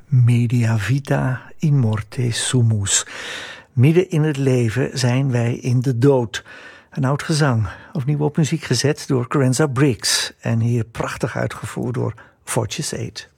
Media vita in morte sumus. Midden in het leven zijn wij in de dood. Een oud gezang, opnieuw op muziek gezet door Carenza Briggs en hier prachtig uitgevoerd door Fortune 8.